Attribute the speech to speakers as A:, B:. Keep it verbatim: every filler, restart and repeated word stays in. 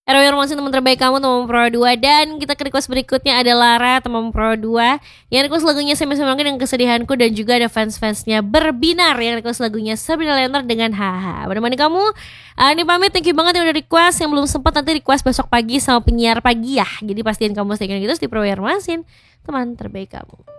A: R W Romansin teman terbaik kamu, teman Pro dua. Dan kita ke request berikutnya ada Lara, teman Pro dua, yang request lagunya Sama-sama dengan Kesedihanku. Dan juga ada fans-fansnya Berbinar yang request lagunya Sabrina Leonard dengan Haha. Menemani kamu, uh, ini pamit, thank you banget yang udah request. Yang belum sempat nanti request besok pagi sama penyiar pagi ya. Jadi pastiin kamu stay gitu di Pro Romansin, teman terbaik kamu.